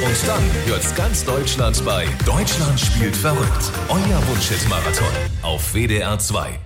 Und dann hört's ganz Deutschland bei Deutschland spielt verrückt. Euer Wunschhit-Marathon auf WDR 2.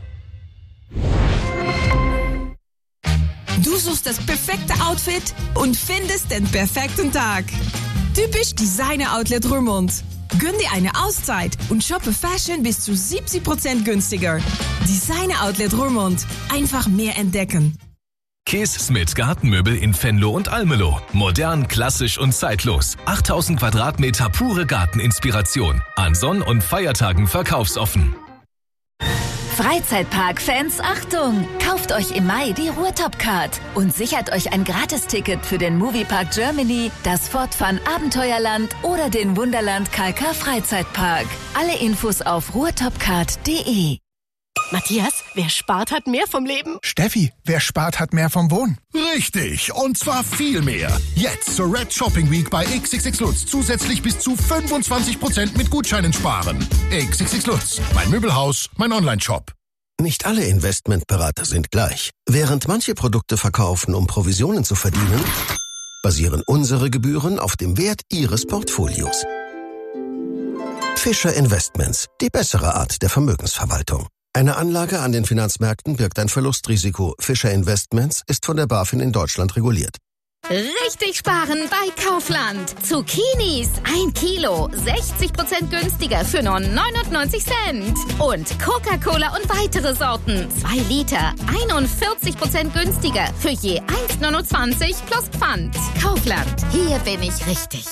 Du suchst das perfekte Outfit und findest den perfekten Tag. Typisch Designer Outlet Roermond. Gönn dir eine Auszeit und shoppe Fashion bis zu 70% günstiger. Designer Outlet Roermond. Einfach mehr entdecken. Kees Smith Gartenmöbel in Venlo und Almelo. Modern, klassisch und zeitlos. 8000 Quadratmeter pure Garteninspiration. An Sonn- und Feiertagen verkaufsoffen. Freizeitpark-Fans, Achtung! Kauft euch im Mai die Ruhrtop-Card und sichert euch ein Gratisticket für den Moviepark Germany, das Fort Fun Abenteuerland oder den Wunderland KK Freizeitpark. Alle Infos auf ruhrtopcard.de. Matthias, wer spart, hat mehr vom Leben. Steffi, wer spart, hat mehr vom Wohnen. Richtig, und zwar viel mehr. Jetzt zur Red Shopping Week bei XXX Lutz zusätzlich bis zu 25% mit Gutscheinen sparen. XXX Lutz, mein Möbelhaus, mein Online-Shop. Nicht alle Investmentberater sind gleich. Während manche Produkte verkaufen, um Provisionen zu verdienen, basieren unsere Gebühren auf dem Wert Ihres Portfolios. Fischer Investments, die bessere Art der Vermögensverwaltung. Eine Anlage an den Finanzmärkten birgt ein Verlustrisiko. Fischer Investments ist von der BaFin in Deutschland reguliert. Richtig sparen bei Kaufland. Zucchinis 1 Kilo, 60% günstiger für nur 99 Cent. Und Coca-Cola und weitere Sorten, 2 Liter, 41% günstiger für je 1,29 plus Pfand. Kaufland, hier bin ich richtig.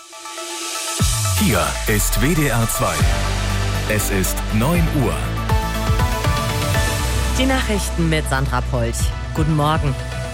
Hier ist WDR 2. Es ist 9 Uhr. Die Nachrichten mit Sandra Polch. Guten Morgen.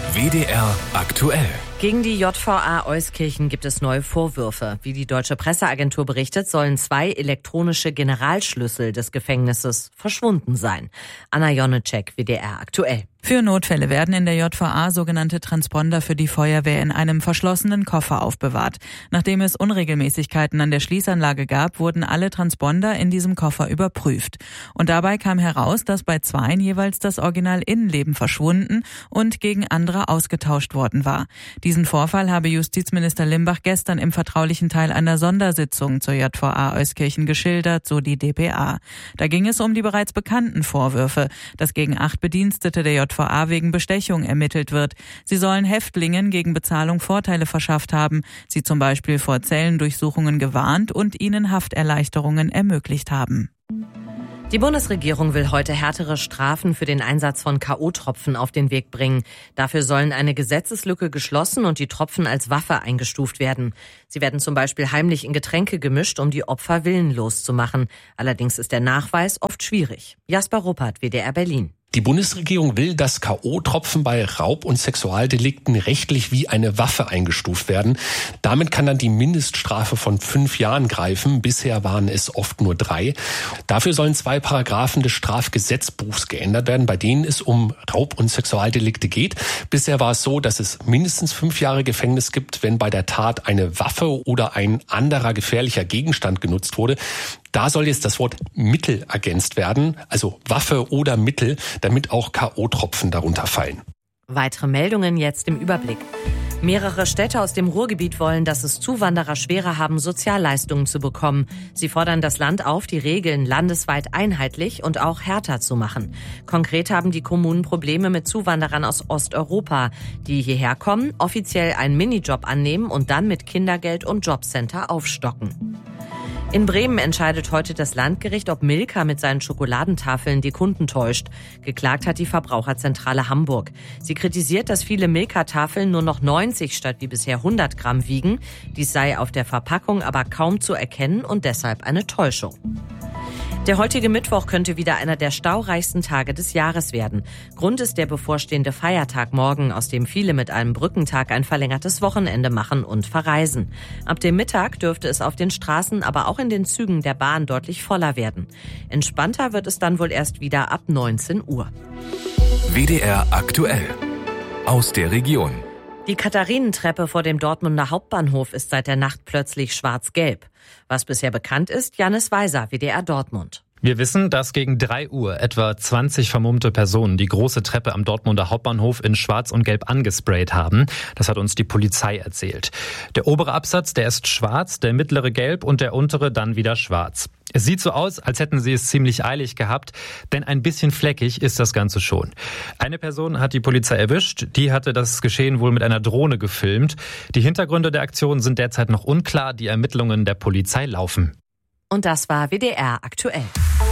WDR aktuell. Gegen die JVA Euskirchen gibt es neue Vorwürfe. Wie die Deutsche Presseagentur berichtet, sollen 2 elektronische Generalschlüssel des Gefängnisses verschwunden sein. Anna Jonecek, WDR aktuell. Für Notfälle werden in der JVA sogenannte Transponder für die Feuerwehr in einem verschlossenen Koffer aufbewahrt. Nachdem es Unregelmäßigkeiten an der Schließanlage gab, wurden alle Transponder in diesem Koffer überprüft. Und dabei kam heraus, dass bei 2 jeweils das Original-Innenleben verschwunden und gegen andere ausgetauscht worden war. Diesen Vorfall habe Justizminister Limbach gestern im vertraulichen Teil einer Sondersitzung zur JVA Euskirchen geschildert, so die dpa. Da ging es um die bereits bekannten Vorwürfe, dass gegen 8 Bedienstete der JVA wegen Bestechung ermittelt wird. Sie sollen Häftlingen gegen Bezahlung Vorteile verschafft haben, sie zum Beispiel vor Zellendurchsuchungen gewarnt und ihnen Hafterleichterungen ermöglicht haben. Die Bundesregierung will heute härtere Strafen für den Einsatz von K.O.-Tropfen auf den Weg bringen. Dafür sollen eine Gesetzeslücke geschlossen und die Tropfen als Waffe eingestuft werden. Sie werden zum Beispiel heimlich in Getränke gemischt, um die Opfer willenlos zu machen. Allerdings ist der Nachweis oft schwierig. Jasper Ruppert, WDR Berlin. Die Bundesregierung will, dass K.O.-Tropfen bei Raub- und Sexualdelikten rechtlich wie eine Waffe eingestuft werden. Damit kann dann die Mindeststrafe von 5 Jahren greifen. Bisher waren es oft nur 3. Dafür sollen 2 Paragraphen des Strafgesetzbuchs geändert werden, bei denen es um Raub- und Sexualdelikte geht. Bisher war es so, dass es mindestens 5 Jahre Gefängnis gibt, wenn bei der Tat eine Waffe oder ein anderer gefährlicher Gegenstand genutzt wurde. Da soll jetzt das Wort Mittel ergänzt werden, also Waffe oder Mittel, damit auch K.O.-Tropfen darunter fallen. Weitere Meldungen jetzt im Überblick. Mehrere Städte aus dem Ruhrgebiet wollen, dass es Zuwanderer schwerer haben, Sozialleistungen zu bekommen. Sie fordern das Land auf, die Regeln landesweit einheitlich und auch härter zu machen. Konkret haben die Kommunen Probleme mit Zuwanderern aus Osteuropa, die hierher kommen, offiziell einen Minijob annehmen und dann mit Kindergeld und Jobcenter aufstocken. In Bremen entscheidet heute das Landgericht, ob Milka mit seinen Schokoladentafeln die Kunden täuscht. Geklagt hat die Verbraucherzentrale Hamburg. Sie kritisiert, dass viele Milka-Tafeln nur noch 90 statt wie bisher 100 Gramm wiegen. Dies sei auf der Verpackung aber kaum zu erkennen und deshalb eine Täuschung. Der heutige Mittwoch könnte wieder einer der staureichsten Tage des Jahres werden. Grund ist der bevorstehende Feiertag morgen, aus dem viele mit einem Brückentag ein verlängertes Wochenende machen und verreisen. Ab dem Mittag dürfte es auf den Straßen, aber auch in den Zügen der Bahn deutlich voller werden. Entspannter wird es dann wohl erst wieder ab 19 Uhr. WDR aktuell. Aus der Region. Die Katharinentreppe vor dem Dortmunder Hauptbahnhof ist seit der Nacht plötzlich schwarz-gelb. Was bisher bekannt ist, Jannis Weiser, WDR Dortmund. Wir wissen, dass gegen 3 Uhr etwa 20 vermummte Personen die große Treppe am Dortmunder Hauptbahnhof in Schwarz und Gelb angesprayt haben. Das hat uns die Polizei erzählt. Der obere Absatz, der ist schwarz, der mittlere gelb und der untere dann wieder schwarz. Es sieht so aus, als hätten sie es ziemlich eilig gehabt, denn ein bisschen fleckig ist das Ganze schon. Eine Person hat die Polizei erwischt, die hatte das Geschehen wohl mit einer Drohne gefilmt. Die Hintergründe der Aktion sind derzeit noch unklar, die Ermittlungen der Polizei laufen. Und das war WDR aktuell.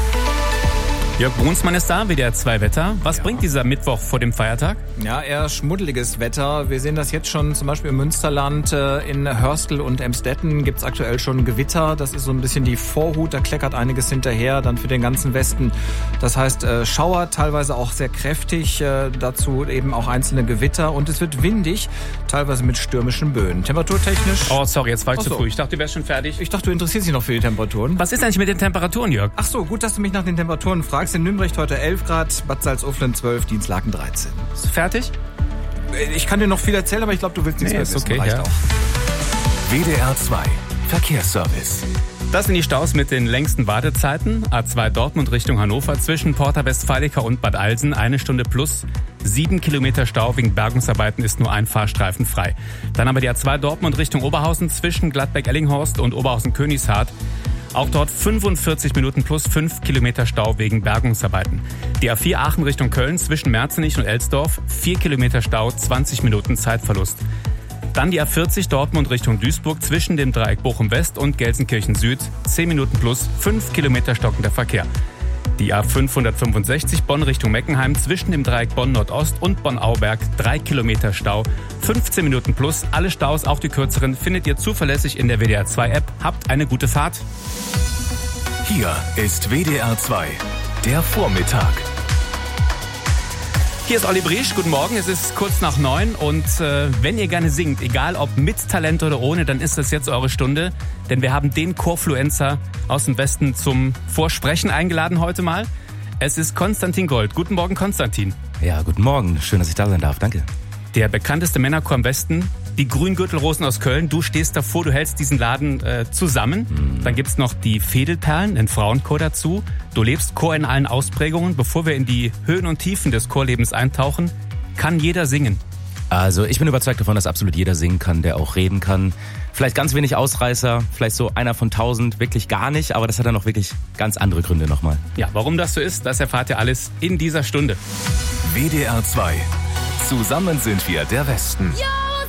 Jörg Brunsmann ist da, WDR 2 Wetter. Was bringt dieser Mittwoch vor dem Feiertag? Ja, eher schmuddeliges Wetter. Wir sehen das jetzt schon zum Beispiel im Münsterland. In Hörstel und Emstetten gibt's aktuell schon Gewitter. Das ist so ein bisschen die Vorhut, da kleckert einiges hinterher, dann für den ganzen Westen. Das heißt Schauer, teilweise auch sehr kräftig, dazu eben auch einzelne Gewitter. Und es wird windig, teilweise mit stürmischen Böen. Temperaturtechnisch... Oh, sorry, jetzt war ich zu früh. Ich dachte, du wärst schon fertig. Ich dachte, du interessierst dich noch für die Temperaturen. Was ist eigentlich mit den Temperaturen, Jörg? Ach so, gut, dass du mich nach den Temperaturen fragst. In Nürnberg heute 11 Grad, Bad Salzuflen 12, Dienstlaken 13. Ist fertig? Ich kann dir noch viel erzählen, aber ich glaube, du willst nichts mehr wissen. Okay, reicht ja. auch. WDR 2 Verkehrsservice. Das sind die Staus mit den längsten Wartezeiten. A2 Dortmund Richtung Hannover zwischen Porta Westfalica und Bad Alsen 1 Stunde plus. 7 Kilometer Stau wegen Bergungsarbeiten ist nur ein Fahrstreifen frei. Dann haben wir die A2 Dortmund Richtung Oberhausen zwischen Gladbeck-Ellinghorst und Oberhausen-Königshardt. Auch dort 45 Minuten plus 5 Kilometer Stau wegen Bergungsarbeiten. Die A4 Aachen Richtung Köln zwischen Merzenich und Elsdorf 4 Kilometer Stau, 20 Minuten Zeitverlust. Dann die A40 Dortmund Richtung Duisburg zwischen dem Dreieck Bochum West und Gelsenkirchen Süd 10 Minuten plus 5 Kilometer stockender Verkehr. Die A565 Bonn Richtung Meckenheim zwischen dem Dreieck Bonn Nordost und Bonn-Auberg 3 Kilometer Stau, 15 Minuten plus. Alle Staus, auch die kürzeren, findet ihr zuverlässig in der WDR 2 App. Habt eine gute Fahrt. Hier ist WDR 2, der Vormittag. Hier ist Olli Briesch, guten Morgen, es ist kurz nach 9 und wenn ihr gerne singt, egal ob mit Talent oder ohne, dann ist das jetzt eure Stunde, denn wir haben den Chorfluencer aus dem Westen zum Vorsprechen eingeladen heute mal. Es ist Konstantin Gold. Guten Morgen, Konstantin. Ja, guten Morgen, schön, dass ich da sein darf, danke. Der bekannteste Männerchor im Westen, die Grüngürtelrosen aus Köln. Du stehst davor, du hältst diesen Laden zusammen. Dann gibt's noch die Fädelperlen, den Frauenchor dazu. Du lebst Chor in allen Ausprägungen. Bevor wir in die Höhen und Tiefen des Chorlebens eintauchen, kann jeder singen. Also ich bin überzeugt davon, dass absolut jeder singen kann, der auch reden kann. Vielleicht ganz wenig Ausreißer, vielleicht so einer von 1000, wirklich gar nicht. Aber das hat dann noch wirklich ganz andere Gründe nochmal. Ja, warum das so ist, das erfahrt ihr alles in dieser Stunde. WDR 2. Zusammen sind wir der Westen. Ja!